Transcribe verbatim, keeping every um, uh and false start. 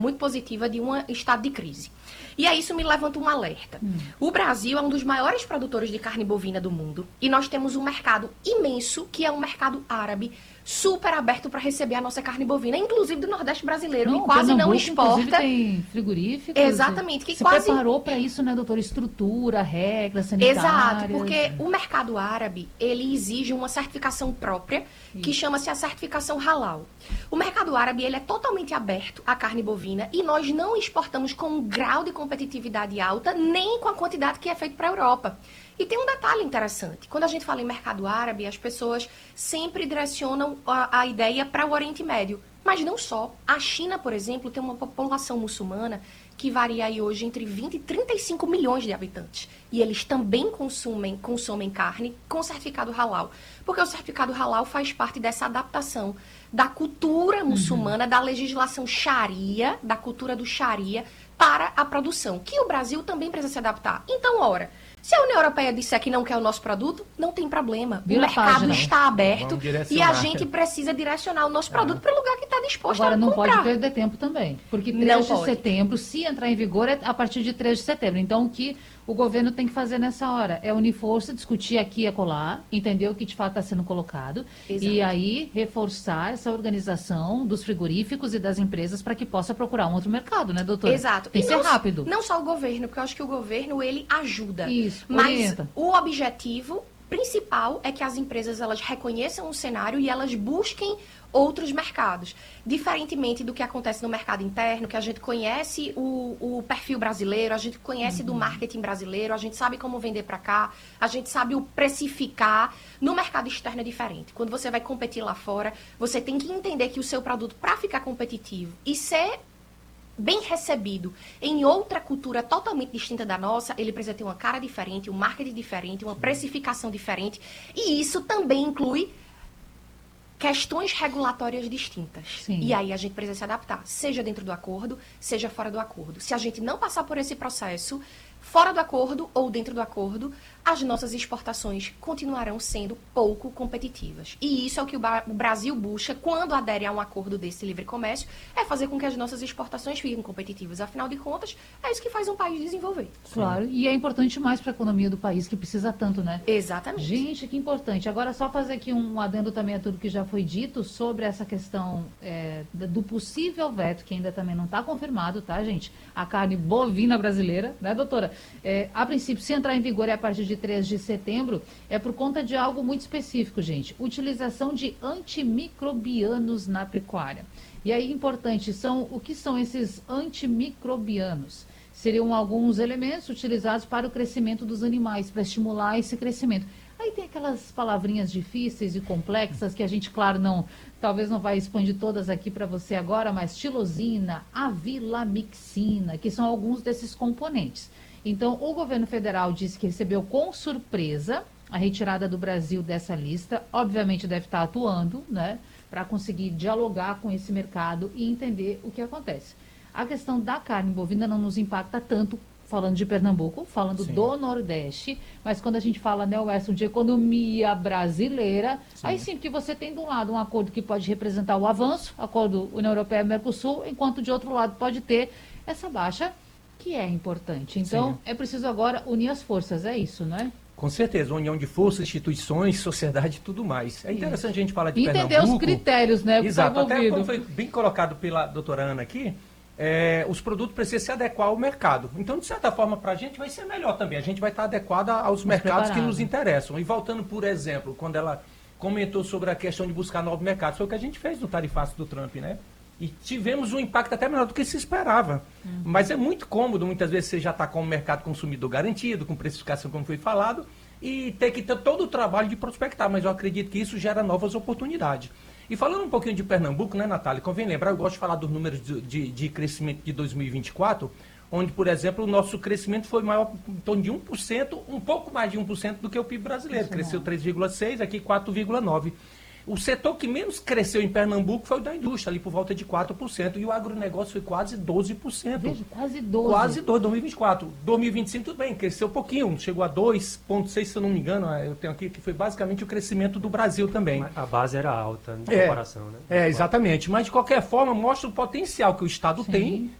muito positiva de um estado de crise. E aí isso me levanta um alerta. Hum. O Brasil é um dos maiores produtores de carne bovina do mundo e nós temos um mercado imenso, que é um mercado árabe, super aberto para receber a nossa carne bovina, inclusive do Nordeste brasileiro, não, que quase Pernambuco, não exporta. Inclusive tem frigoríficos. Exatamente. Que se quase... preparou para isso, né, doutora? Estrutura, regras sanitárias. Exato, porque o mercado árabe, ele exige uma certificação própria, isso. que chama-se a certificação halal. O mercado árabe, ele é totalmente aberto à carne bovina e nós não exportamos com um grau de competitividade alta, nem com a quantidade que é feito para a Europa. E tem um detalhe interessante. Quando a gente fala em mercado árabe, as pessoas sempre direcionam a, a ideia para o Oriente Médio. Mas não só. A China, por exemplo, tem uma população muçulmana que varia aí hoje entre vinte e trinta e cinco milhões de habitantes. E eles também consumem, consomem carne com certificado halal. Porque o certificado halal faz parte dessa adaptação da cultura muçulmana, uhum. da legislação sharia, da cultura do sharia, para a produção. Que o Brasil também precisa se adaptar. Então, ora... Se a União Europeia disser que não quer o nosso produto, não tem problema. Vira o mercado página. está aberto e a gente precisa direcionar o nosso produto é. para o lugar que está disposto Agora, a não comprar. pode perder tempo também. Porque três de setembro, se entrar em vigor, é a partir de três de setembro. Então, o que o governo tem que fazer nessa hora é unir força, discutir aqui e acolá, entender o que de fato está sendo colocado. Exato. E aí reforçar essa organização dos frigoríficos e das empresas para que possa procurar um outro mercado, né, doutora? Exato. Tem que ser rápido. Não só o governo, porque eu acho que o governo, ele ajuda. Isso, mas orienta. O objetivo principal é que as empresas elas reconheçam o cenário e elas busquem outros mercados. Diferentemente do que acontece no mercado interno, que a gente conhece o, o perfil brasileiro, a gente conhece uhum. do marketing brasileiro, a gente sabe como vender para cá, a gente sabe o precificar. No mercado externo é diferente. Quando você vai competir lá fora, você tem que entender que o seu produto, para ficar competitivo e ser bem recebido em outra cultura totalmente distinta da nossa, ele precisa ter uma cara diferente, um marketing diferente, uma precificação diferente. E isso também inclui questões regulatórias distintas. Sim. E aí a gente precisa se adaptar, seja dentro do acordo, seja fora do acordo. Se a gente não passar por esse processo, fora do acordo ou dentro do acordo, as nossas exportações continuarão sendo pouco competitivas. E isso é o que o Brasil busca quando adere a um acordo desse livre comércio, é fazer com que as nossas exportações fiquem competitivas. Afinal de contas, é isso que faz um país desenvolver. Claro, e é importante mais para a economia do país, que precisa tanto, né? Exatamente. Gente, que importante. Agora, só fazer aqui um adendo também a tudo que já foi dito sobre essa questão é, do possível veto, que ainda também não está confirmado, tá, gente? A carne bovina brasileira, né, doutora? É, a princípio, se entrar em vigor é a partir de três de setembro, é por conta de algo muito específico, gente. Utilização de antimicrobianos na pecuária. E aí, importante, são o que são esses antimicrobianos? Seriam alguns elementos utilizados para o crescimento dos animais, para estimular esse crescimento. Aí tem aquelas palavrinhas difíceis e complexas que a gente, claro, não, talvez não vai expandir todas aqui para você agora, mas tilosina, avilamixina, que são alguns desses componentes. Então, o governo federal disse que recebeu com surpresa a retirada do Brasil dessa lista. Obviamente deve estar atuando, né, para conseguir dialogar com esse mercado e entender o que acontece. A questão da carne bovina não nos impacta tanto, falando de Pernambuco, falando sim. do Nordeste, mas quando a gente fala, né, Weston, de economia brasileira, sim. aí sim, porque você tem de um lado um acordo que pode representar o avanço, acordo União Europeia-Mercosul, enquanto de outro lado pode ter essa baixa, que é importante. Então, sim. é preciso agora unir as forças, é isso, né? Com certeza, união de forças, instituições, sociedade e tudo mais. É interessante isso. A gente falar de entender Pernambuco. Entender os critérios, né? Exato, até como foi bem colocado pela doutora Ana aqui, é, os produtos precisam se adequar ao mercado. Então, de certa forma, para a gente vai ser melhor também. A gente vai estar adequado aos Mas mercados preparado. que nos interessam. E voltando, por exemplo, quando ela comentou sobre a questão de buscar novos mercados, foi o que a gente fez no tarifaço do Trump, né? E tivemos um impacto até menor do que se esperava. Uhum. Mas é muito cômodo, muitas vezes você já está com o mercado consumidor garantido, com precificação, como foi falado, e ter que ter todo o trabalho de prospectar. Mas eu acredito que isso gera novas oportunidades. E falando um pouquinho de Pernambuco, né, Natália? Convém lembrar, eu gosto de falar dos números de, de, de crescimento de dois mil e vinte e quatro, onde, por exemplo, o nosso crescimento foi maior em torno de um por cento, um pouco mais de um por cento do que o P I B brasileiro. Isso cresceu três vírgula seis por cento, aqui quatro vírgula nove por cento. O setor que menos cresceu em Pernambuco foi o da indústria, ali por volta de quatro por cento, e o agronegócio foi quase doze por cento. Veja, quase doze. Quase dois, dois mil e vinte e quatro. dois mil e vinte e cinco, tudo bem, cresceu um pouquinho, chegou a dois vírgula seis, se eu não me engano, eu tenho aqui, que foi basicamente o crescimento do Brasil também. A base era alta, em É, comparação, né? É, exatamente. Mas, de qualquer forma, mostra o potencial que o Estado Sim. tem